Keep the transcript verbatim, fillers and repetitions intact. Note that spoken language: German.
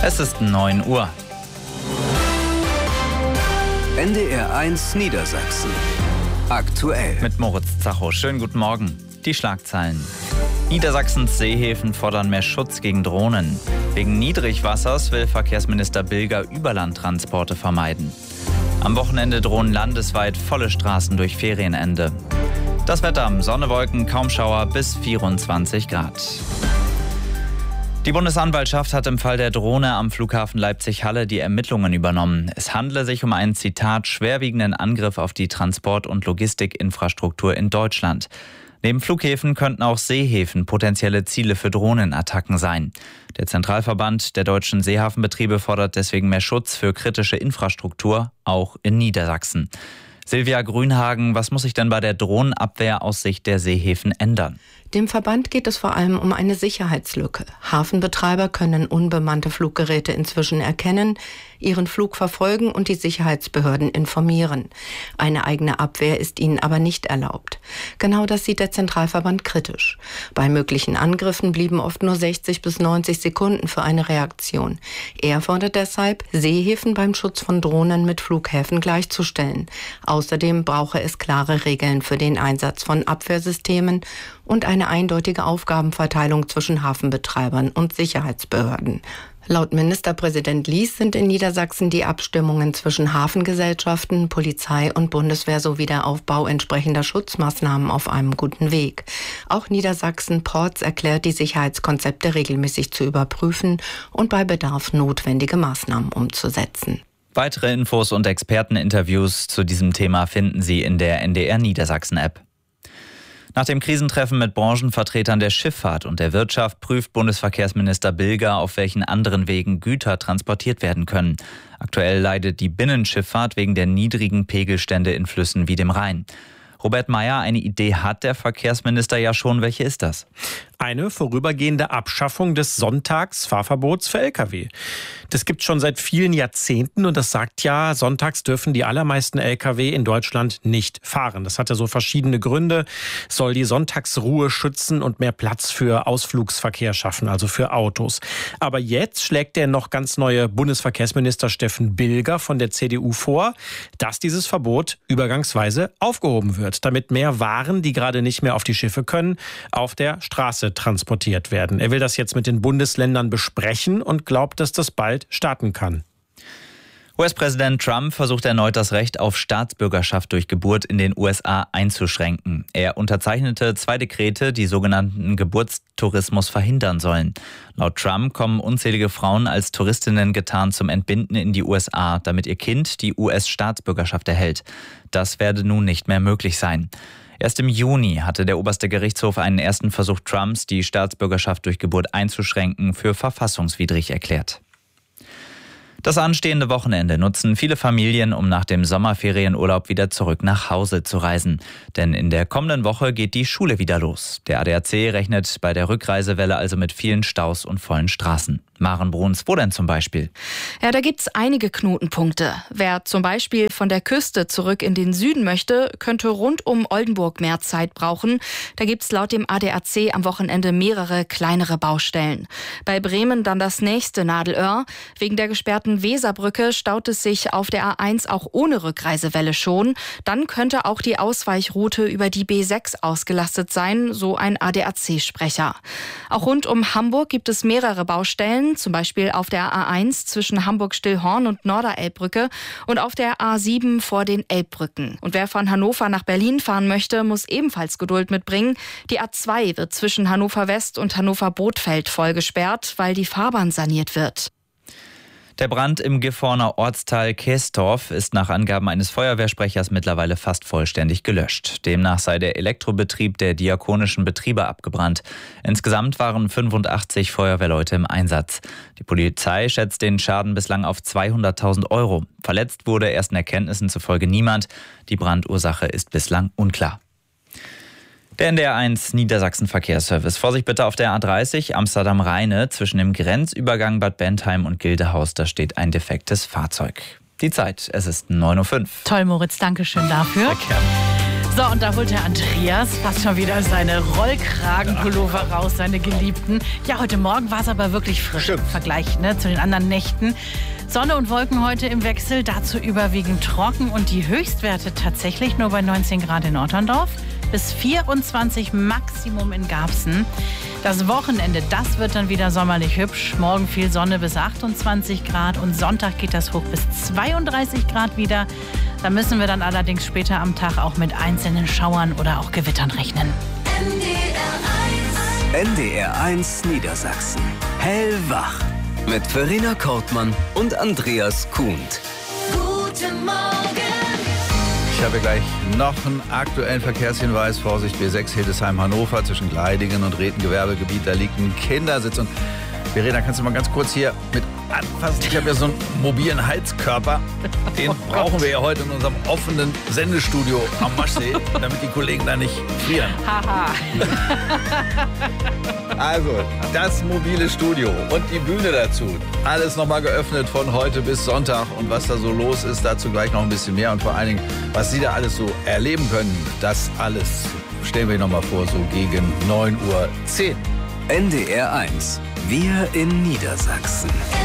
Es ist neun Uhr. N D R eins Niedersachsen. Aktuell. Mit Moritz Zacho. Schönen guten Morgen. Die Schlagzeilen. Niedersachsens Seehäfen fordern mehr Schutz gegen Drohnen. Wegen Niedrigwassers will Verkehrsminister Bilger Überlandtransporte vermeiden. Am Wochenende drohen landesweit volle Straßen durch Ferienende. Das Wetter: Sonne, Wolken, kaum Schauer bis vierundzwanzig Grad. Die Bundesanwaltschaft hat im Fall der Drohne am Flughafen Leipzig-Halle die Ermittlungen übernommen. Es handle sich um einen, Zitat, schwerwiegenden Angriff auf die Transport- und Logistikinfrastruktur in Deutschland. Neben Flughäfen könnten auch Seehäfen potenzielle Ziele für Drohnenattacken sein. Der Zentralverband der deutschen Seehafenbetriebe fordert deswegen mehr Schutz für kritische Infrastruktur, auch in Niedersachsen. Silvia Grünhagen, was muss sich denn bei der Drohnenabwehr aus Sicht der Seehäfen ändern? Dem Verband geht es vor allem um eine Sicherheitslücke. Hafenbetreiber können unbemannte Fluggeräte inzwischen erkennen, ihren Flug verfolgen und die Sicherheitsbehörden informieren. Eine eigene Abwehr ist ihnen aber nicht erlaubt. Genau das sieht der Zentralverband kritisch. Bei möglichen Angriffen blieben oft nur sechzig bis neunzig Sekunden für eine Reaktion. Er fordert deshalb, Seehäfen beim Schutz von Drohnen mit Flughäfen gleichzustellen. Außerdem brauche es klare Regeln für den Einsatz von Abwehrsystemen und eine eindeutige Aufgabenverteilung zwischen Hafenbetreibern und Sicherheitsbehörden. Laut Ministerpräsident Lies sind in Niedersachsen die Abstimmungen zwischen Hafengesellschaften, Polizei und Bundeswehr sowie der Aufbau entsprechender Schutzmaßnahmen auf einem guten Weg. Auch Niedersachsen Ports erklärt, die Sicherheitskonzepte regelmäßig zu überprüfen und bei Bedarf notwendige Maßnahmen umzusetzen. Weitere Infos und Experteninterviews zu diesem Thema finden Sie in der N D R Niedersachsen-App. Nach dem Krisentreffen mit Branchenvertretern der Schifffahrt und der Wirtschaft prüft Bundesverkehrsminister Bilger, auf welchen anderen Wegen Güter transportiert werden können. Aktuell leidet die Binnenschifffahrt wegen der niedrigen Pegelstände in Flüssen wie dem Rhein. Robert Meyer, eine Idee hat der Verkehrsminister ja schon. Welche ist das? Eine vorübergehende Abschaffung des Sonntagsfahrverbots für L K W. Das gibt es schon seit vielen Jahrzehnten und das sagt ja, sonntags dürfen die allermeisten L K W in Deutschland nicht fahren. Das hat ja so verschiedene Gründe, soll die Sonntagsruhe schützen und mehr Platz für Ausflugsverkehr schaffen, also für Autos. Aber jetzt schlägt der noch ganz neue Bundesverkehrsminister Steffen Bilger von der C D U vor, dass dieses Verbot übergangsweise aufgehoben wird, damit mehr Waren, die gerade nicht mehr auf die Schiffe können, auf der Straße transportiert werden. Er will das jetzt mit den Bundesländern besprechen und glaubt, dass das bald starten kann. U S-Präsident Trump versucht erneut, das Recht auf Staatsbürgerschaft durch Geburt in den U S A einzuschränken. Er unterzeichnete zwei Dekrete, die sogenannten Geburtstourismus verhindern sollen. Laut Trump kommen unzählige Frauen als Touristinnen getarnt zum Entbinden in die U S A, damit ihr Kind die U S-Staatsbürgerschaft erhält. Das werde nun nicht mehr möglich sein. Erst im Juni hatte der oberste Gerichtshof einen ersten Versuch Trumps, die Staatsbürgerschaft durch Geburt einzuschränken, für verfassungswidrig erklärt. Das anstehende Wochenende nutzen viele Familien, um nach dem Sommerferienurlaub wieder zurück nach Hause zu reisen. Denn in der kommenden Woche geht die Schule wieder los. Der A D A C rechnet bei der Rückreisewelle also mit vielen Staus und vollen Straßen. Maren Bruns, wo denn zum Beispiel? Ja, da gibt's einige Knotenpunkte. Wer zum Beispiel von der Küste zurück in den Süden möchte, könnte rund um Oldenburg mehr Zeit brauchen. Da gibt's laut dem A D A C am Wochenende mehrere kleinere Baustellen. Bei Bremen dann das nächste Nadelöhr. Wegen der gesperrten Weserbrücke staut es sich auf der A eins auch ohne Rückreisewelle schon. Dann könnte auch die Ausweichroute über die B sechs ausgelastet sein, so ein A D A C-Sprecher. Auch rund um Hamburg gibt es mehrere Baustellen, zum Beispiel auf der A eins zwischen Hamburg-Stillhorn und Norderelbbrücke und auf der A sieben vor den Elbbrücken. Und wer von Hannover nach Berlin fahren möchte, muss ebenfalls Geduld mitbringen. Die A zwei wird zwischen Hannover West und Hannover Bothfeld voll gesperrt, weil die Fahrbahn saniert wird. Der Brand im Gifhorner Ortsteil Kästorf ist nach Angaben eines Feuerwehrsprechers mittlerweile fast vollständig gelöscht. Demnach sei der Elektrobetrieb der diakonischen Betriebe abgebrannt. Insgesamt waren fünfundachtzig Feuerwehrleute im Einsatz. Die Polizei schätzt den Schaden bislang auf zweihunderttausend Euro. Verletzt wurde ersten Erkenntnissen zufolge niemand. Die Brandursache ist bislang unklar. Der N D R eins Niedersachsen Verkehrsservice. Vorsicht bitte auf der A dreißig Amsterdam-Rheine zwischen dem Grenzübergang Bad Bentheim und Gildehaus. Da steht ein defektes Fahrzeug. Die Zeit, es ist neun Uhr fünf. Toll, Moritz, danke schön dafür. Sehr gerne. So, und da holt der Andreas fast schon wieder seine Rollkragenpullover raus, seine Geliebten. Ja, heute Morgen war es aber wirklich frisch im Vergleich, ne, zu den anderen Nächten. Sonne und Wolken heute im Wechsel, dazu überwiegend trocken und die Höchstwerte tatsächlich nur bei neunzehn Grad in Otterndorf bis vierundzwanzig Maximum in Garbsen. Das Wochenende, das wird dann wieder sommerlich hübsch. Morgen viel Sonne bis achtundzwanzig Grad und Sonntag geht das hoch bis zweiunddreißig Grad wieder. Da müssen wir dann allerdings später am Tag auch mit einzelnen Schauern oder auch Gewittern rechnen. N D R eins Niedersachsen. Hellwach. Mit Verena Kortmann und Andreas Kuhnt. Guten Morgen. Ich habe gleich noch einen aktuellen Verkehrshinweis. Vorsicht, B sechs Hildesheim-Hannover zwischen Gleidingen und Rethen-Gewerbegebiet. Da liegt ein Kindersitz. Und Verena, kannst du mal ganz kurz hier mit anfassen? Ich habe ja so einen mobilen Heizkörper. Den oh brauchen wir ja heute in unserem offenen Sendestudio am Maschsee, damit die Kollegen da nicht frieren. Haha. Also, das mobile Studio und die Bühne dazu. Alles nochmal geöffnet von heute bis Sonntag. Und was da so los ist, dazu gleich noch ein bisschen mehr. Und vor allen Dingen, was Sie da alles so erleben können, das alles stellen wir Ihnen nochmal vor, so gegen neun Uhr zehn. N D R eins. Wir in Niedersachsen.